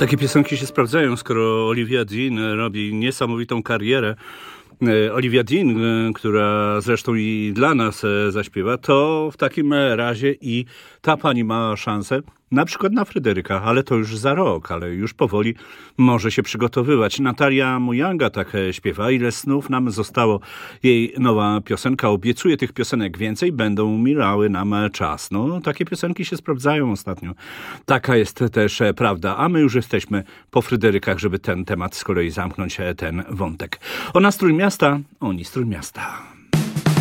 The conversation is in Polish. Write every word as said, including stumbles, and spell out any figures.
Takie piosenki się sprawdzają, skoro Olivia Dean robi niesamowitą karierę. Olivia Dean, która zresztą i dla nas zaśpiewa, to w takim razie i ta pani ma szansę na przykład na Fryderyka, ale to już za rok, ale już powoli może się przygotowywać. Natalia Mujanga tak śpiewa. Ile snów nam zostało? Jej nowa piosenka obiecuje tych piosenek więcej, będą mijały nam czas. No, takie piosenki się sprawdzają ostatnio. Taka jest też prawda, a my już jesteśmy po Fryderykach, żeby ten temat z kolei zamknąć, ten wątek. O nastrój miasta, oni strój miasta.